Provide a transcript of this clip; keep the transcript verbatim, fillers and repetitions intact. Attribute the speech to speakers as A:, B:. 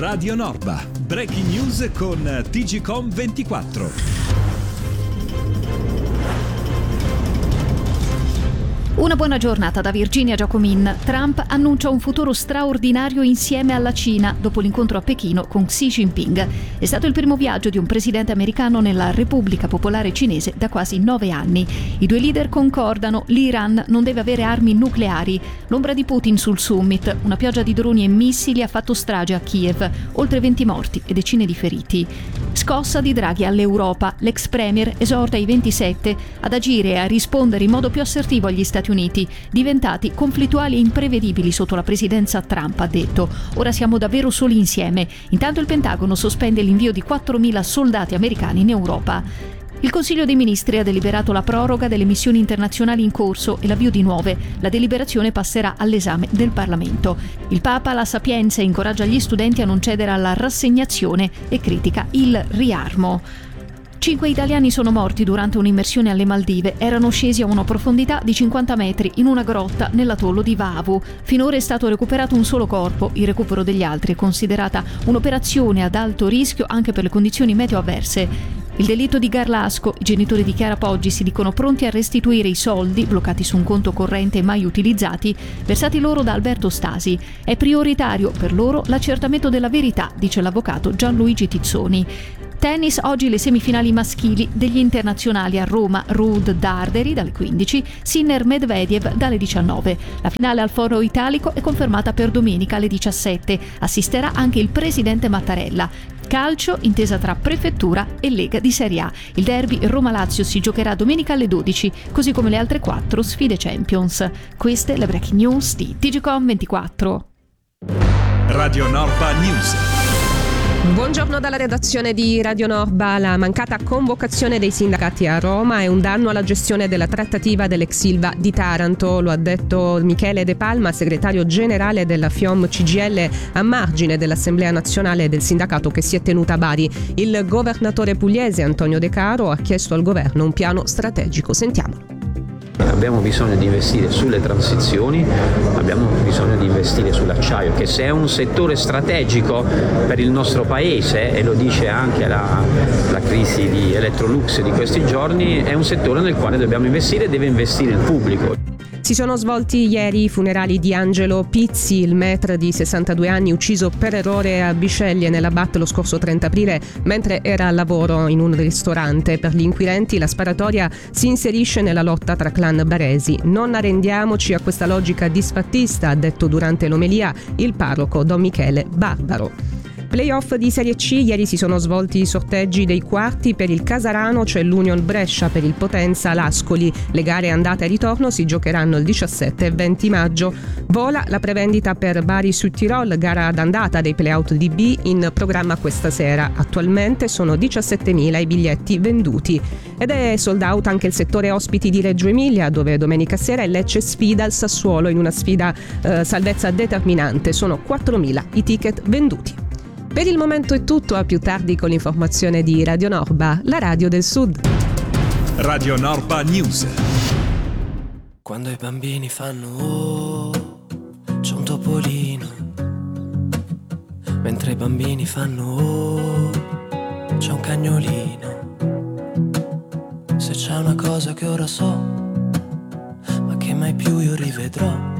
A: Radio Norba, breaking news con T G Com ventiquattro.
B: Una buona giornata da Virginia Giacomin. Trump annuncia un futuro straordinario insieme alla Cina dopo l'incontro a Pechino con Xi Jinping. È stato il primo viaggio di un presidente americano nella Repubblica Popolare Cinese da quasi nove anni. I due leader concordano: l'Iran non deve avere armi nucleari. L'ombra di Putin sul summit. Una pioggia di droni e missili ha fatto strage a Kiev. Oltre venti morti e decine di feriti. Scossa di Draghi all'Europa. L'ex premier esorta i ventisette ad agire e a rispondere in modo più assertivo agli Stati Uniti, diventati conflittuali e imprevedibili sotto la presidenza Trump, ha detto. Ora siamo davvero soli insieme. Intanto il Pentagono sospende l'invio di quattromila soldati americani in Europa. Il Consiglio dei Ministri ha deliberato la proroga delle missioni internazionali in corso e l'avvio di nuove. La deliberazione passerà all'esame del Parlamento. Il Papa La Sapienza incoraggia gli studenti a non cedere alla rassegnazione e critica il riarmo. Cinque italiani sono morti durante un'immersione alle Maldive. Erano scesi a una profondità di cinquanta metri in una grotta nell'atollo di Vavu. Finora è stato recuperato un solo corpo. Il recupero degli altri è considerata un'operazione ad alto rischio anche per le condizioni meteo avverse. Il delitto di Garlasco. I genitori di Chiara Poggi si dicono pronti a restituire i soldi bloccati su un conto corrente mai utilizzati, versati loro da Alberto Stasi. È prioritario per loro l'accertamento della verità, dice l'avvocato Gianluigi Tizzoni. Tennis, oggi le semifinali maschili degli internazionali a Roma. Ruud Darderi dalle quindici, Sinner Medvedev dalle diciannove. La finale al Foro Italico è confermata per domenica alle diciassette. Assisterà anche il presidente Mattarella. Calcio, intesa tra Prefettura e Lega di Serie A. Il derby Roma-Lazio si giocherà domenica alle dodici, così come le altre quattro sfide Champions. Queste le breaking news di T G Com ventiquattro.
A: Radio Norba News.
C: Buongiorno dalla redazione di Radio Norba. La mancata convocazione dei sindacati a Roma è un danno alla gestione della trattativa dell'ex Ilva di Taranto. Lo ha detto Michele De Palma, segretario generale della FIOM C G I L, a margine dell'Assemblea Nazionale del sindacato che si è tenuta a Bari. Il governatore pugliese Antonio De Caro ha chiesto al governo un piano strategico. Sentiamolo.
D: Abbiamo bisogno di investire sulle transizioni, abbiamo bisogno di investire sull'acciaio, che se è un settore strategico per il nostro paese, e lo dice anche la, la crisi di Electrolux di questi giorni, è un settore nel quale dobbiamo investire e deve investire il pubblico.
C: Si sono svolti ieri i funerali di Angelo Pizzi, il maître di sessantadue anni ucciso per errore a Bisceglie nella B A T lo scorso trenta aprile mentre era al lavoro in un ristorante. Per gli inquirenti la sparatoria si inserisce nella lotta tra clan baresi. Non arrendiamoci a questa logica disfattista, ha detto durante l'omelia il parroco Don Michele Barbaro. Playoff di Serie C, ieri si sono svolti i sorteggi dei quarti. Per il Casarano c'è l'Union Brescia, per il Potenza l'Ascoli. Le gare andata e ritorno si giocheranno il diciassette e venti maggio. Vola la prevendita per Bari Sud Tirol, gara d'andata dei playout di B in programma questa sera. Attualmente sono diciassettemila i biglietti venduti. Ed è sold out anche il settore ospiti di Reggio Emilia, dove domenica sera il Lecce sfida il Sassuolo in una sfida eh, salvezza determinante. Sono quattromila i ticket venduti. Per il momento è tutto, a più tardi con l'informazione di Radio Norba, la radio del Sud.
A: Radio Norba News.
E: Quando i bambini fanno oh, c'è un topolino. Mentre i bambini fanno oh, c'è un cagnolino. Se c'è una cosa che ora so, ma che mai più io rivedrò,